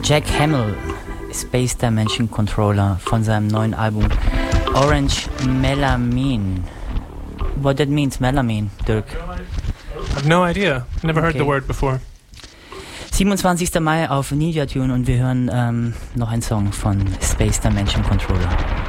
Jack Hamill, Space Dimension Controller von seinem neuen Album Orange Melamine. What that means, Melamine, Dirk? I have no idea. Never heard the word before. 27. Mai auf Ninja Tune und wir hören noch einen Song von Space Dimension Controller.